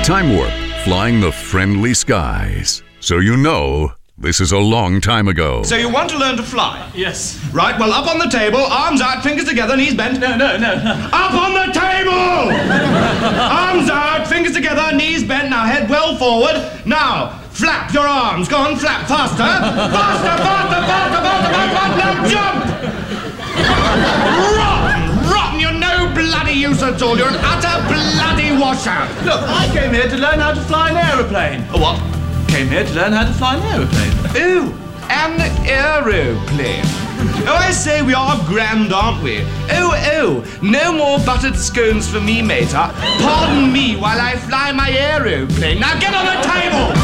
Time Warp, flying the friendly skies. So you know, this is a long time ago. So you want to learn to fly? Yes. Right, well, up on the table, arms out, fingers together, knees bent. No. Up on the table! Arms out, fingers together, knees bent. Now head well forward. Now, flap your arms. Go on, flap. Faster. Faster. Now jump! Rotten, you're no bloody use at all. You're an utter bloody washout. Look, I came here to learn how to fly an aeroplane. A what? Came here to learn how to fly an aeroplane. Ooh, an aeroplane. Oh, I say, we are grand, aren't we? Oh, no more buttered scones for me, mater. Pardon me while I fly my aeroplane. Now get on the table!